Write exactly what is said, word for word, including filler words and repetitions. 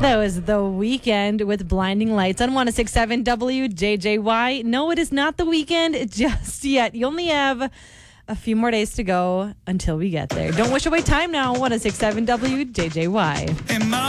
That was The Weekend with Blinding Lights on one oh six point seven W J J Y. No, it is not the weekend just yet. You only have a few more days to go until we get there. Don't wish away time now. one oh six point seven W J J Y.